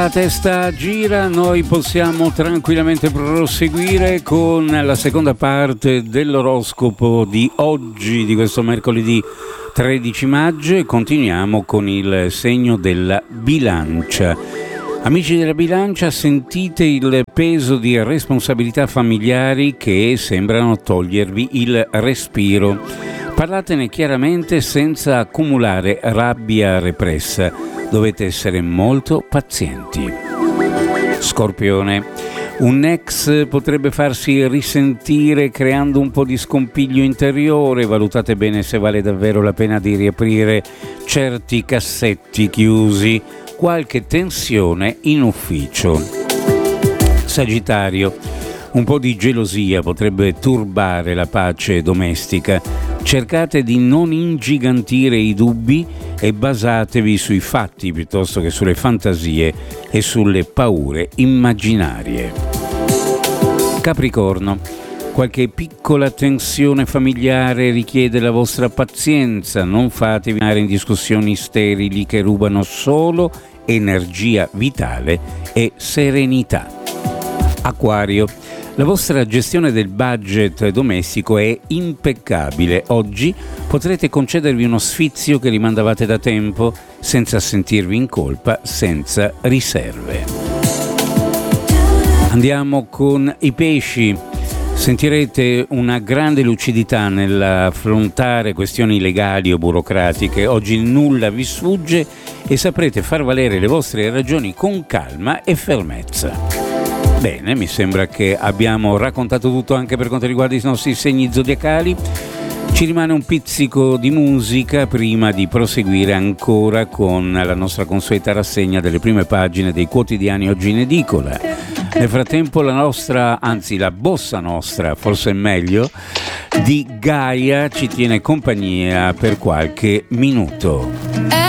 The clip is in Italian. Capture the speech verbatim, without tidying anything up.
La testa gira, noi possiamo tranquillamente proseguire con la seconda parte dell'oroscopo di oggi, di questo mercoledì tredici maggio, e continuiamo con il segno della bilancia. Amici della bilancia, sentite il peso di responsabilità familiari che sembrano togliervi il respiro. Parlatene chiaramente senza accumulare rabbia repressa. Dovete essere molto pazienti. Scorpione, un ex potrebbe farsi risentire creando un po' di scompiglio interiore. Valutate bene se vale davvero la pena di riaprire certi cassetti chiusi. Qualche tensione in ufficio. Sagittario, un po' di gelosia potrebbe turbare la pace domestica. Cercate di non ingigantire i dubbi e basatevi sui fatti piuttosto che sulle fantasie e sulle paure immaginarie. Capricorno, qualche piccola tensione familiare richiede la vostra pazienza. Non fatevi andare in discussioni sterili che rubano solo energia vitale e serenità. Acquario, la vostra gestione del budget domestico è impeccabile. Oggi potrete concedervi uno sfizio che rimandavate da tempo senza sentirvi in colpa, senza riserve. Andiamo con i pesci. Sentirete una grande lucidità nell'affrontare questioni legali o burocratiche. Oggi nulla vi sfugge e saprete far valere le vostre ragioni con calma e fermezza. Bene, mi sembra che abbiamo raccontato tutto anche per quanto riguarda i nostri segni zodiacali. Ci rimane un pizzico di musica prima di proseguire ancora con la nostra consueta rassegna delle prime pagine dei quotidiani oggi in edicola. Nel frattempo la nostra, anzi la bossa nostra, forse è meglio, di Gaia ci tiene compagnia per qualche minuto.